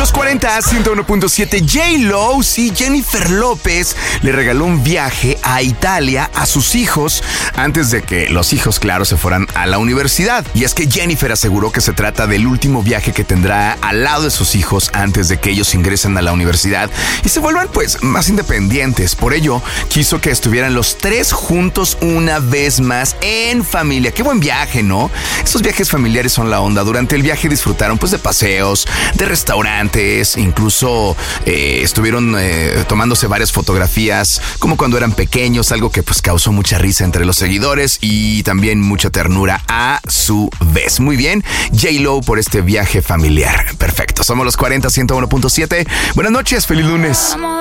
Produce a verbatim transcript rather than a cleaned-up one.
los cuarenta, ciento uno punto siete. J-Lo, sí, Jennifer López le regaló un viaje a Italia a sus hijos antes de que los hijos, claro, se fueran a la universidad. Y es que Jennifer aseguró que se trata del último viaje que tendrá al lado de sus hijos antes de que ellos ingresen a la universidad y se vuelvan, pues, más independientes. Por ello, quiso que estuvieran los tres juntos una vez más en familia. Qué buen viaje, ¿no? Estos viajes familiares son la onda. Durante el viaje disfrutaron, pues, de paseos, de restaurantes, incluso eh, estuvieron eh, tomándose varias fotografías como cuando eran pequeños, algo que pues causó mucha risa entre los seguidores y también mucha ternura a su vez. Muy bien, J-Lo por este viaje familiar. Perfecto, somos los cuarenta, ciento uno punto siete. Buenas noches, feliz lunes.